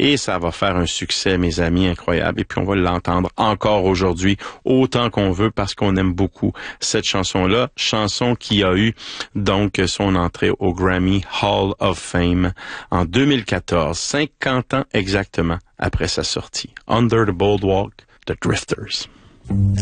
et ça va faire un succès, mes amis, incroyable. Et puis on va l'entendre encore aujourd'hui autant qu'on veut parce qu'on aime beaucoup cette chanson-là, chanson qui a eu donc son entrée au Grammy Hall of Fame en 2014, 50 ans exactement après sa sortie. Under the Boardwalk, The Drifters.